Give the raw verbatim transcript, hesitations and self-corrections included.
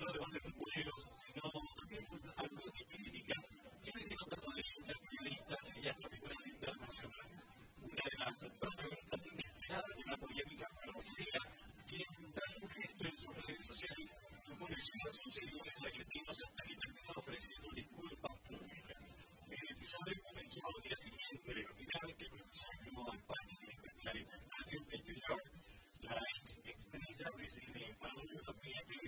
solo debates futboleros, sino también algo de críticas que han tenido tanto de muchos periodistas y hasta figuras internacionales. Una de las protagonistas inesperadas de la polémica sería quien, tras un gesto en sus redes sociales, enfureció a sus seguidores argentinos hasta que terminó ofreciendo disculpas públicas. El episodio comenzó al día siguiente de la final que propició a España en el estadio de New York. La ex extensa reside en Panamá, Colombia, que